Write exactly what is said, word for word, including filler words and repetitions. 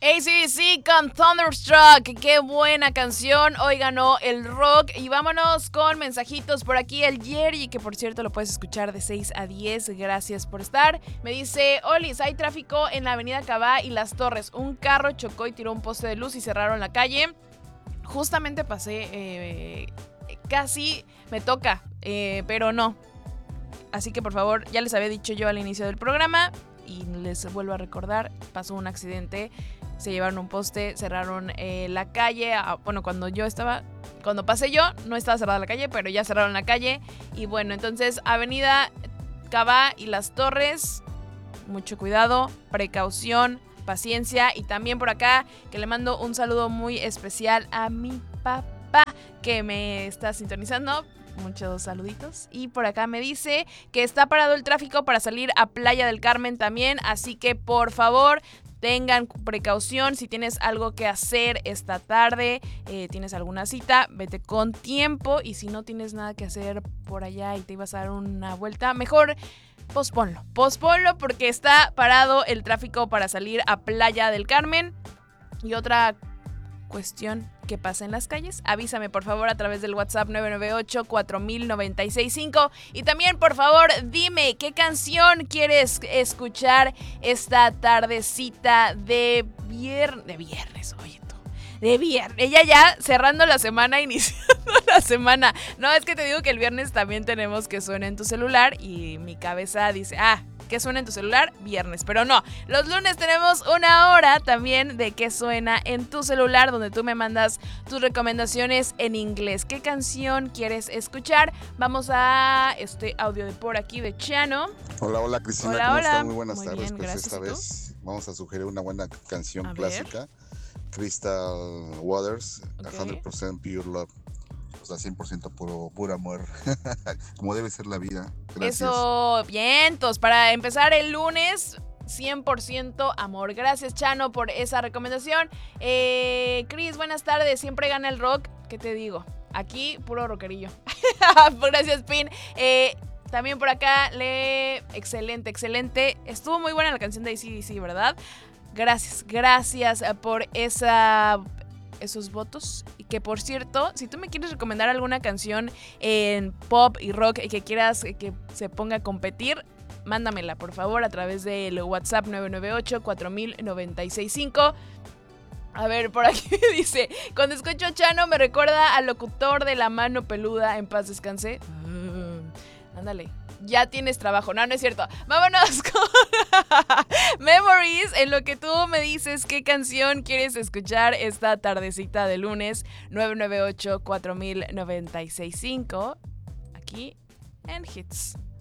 A C D C con Thunderstruck, qué buena canción, hoy ganó el rock. Y vámonos con mensajitos por aquí. El Jerry, que por cierto lo puedes escuchar de seis a diez, gracias por estar. Me dice, Olis, hay tráfico en la avenida Cabá y Las Torres. Un carro chocó y tiró un poste de luz y cerraron la calle. Justamente pasé, eh, casi me toca, eh, pero no. Así que por favor, ya les había dicho yo al inicio del programa y les vuelvo a recordar, pasó un accidente. Se llevaron un poste, cerraron eh, la calle. Ah, bueno, cuando yo estaba, cuando pasé yo, no estaba cerrada la calle, pero ya cerraron la calle. Y bueno, entonces, avenida Cabá y Las Torres, mucho cuidado, precaución, paciencia. Y también por acá, que le mando un saludo muy especial a mi papá, que me está sintonizando. Muchos saluditos. Y por acá me dice que está parado el tráfico para salir a Playa del Carmen también. Así que, por favor, tengan precaución. Si tienes algo que hacer esta tarde, eh, tienes alguna cita, vete con tiempo. Y si no tienes nada que hacer por allá y te ibas a dar una vuelta, mejor posponlo. Posponlo porque está parado el tráfico para salir a Playa del Carmen. Y otra cuestión que pasa en las calles, avísame por favor a través del WhatsApp nueve nueve ocho, cuatro mil, noventa y seis cinco. Y también por favor dime qué canción quieres escuchar esta tardecita de viernes, de viernes, oye tú, de viernes, ella ya cerrando la semana, iniciando la semana. No, es que te digo que el viernes también tenemos que suene en tu celular y mi cabeza dice, ah, que suena en tu celular, viernes, pero no, los lunes tenemos una hora también de que suena en tu celular, donde tú me mandas tus recomendaciones en inglés. ¿Qué canción quieres escuchar? Vamos a este audio de por aquí de Chano. Hola, hola Cristina, hola, ¿cómo hola. estás? Muy buenas Muy tardes. bien, Pues gracias, esta vez vamos a sugerir una buena canción a clásica, ver. Crystal Waters, Okay. cien por ciento Pure Love. O sea, cien por ciento puro, puro amor, como debe ser la vida. Gracias. Eso, vientos, para empezar el lunes, cien por ciento amor. Gracias, Chano, por esa recomendación. Eh, Cris, buenas tardes, siempre gana el rock, ¿qué te digo? Aquí, puro rockerillo. Gracias, Pin. Eh, también por acá, le... excelente, excelente. Estuvo muy buena la canción de A C D C, ¿verdad? Gracias, gracias por esa... esos votos. Y que por cierto, si tú me quieres recomendar alguna canción en pop y rock que quieras que se ponga a competir, mándamela por favor a través del WhatsApp nueve nueve ocho, cuatro mil, noventa y seis cinco. A ver, por aquí dice, cuando escucho a Chano me recuerda al locutor de La Mano Peluda, en paz descanse. Uh, ándale, ya tienes trabajo. No, no es cierto. Vámonos con Memories, en lo que tú me dices qué canción quieres escuchar esta tardecita de lunes. Nueve nueve ocho, cuatro mil, noventa y seis cinco, aquí en Hits.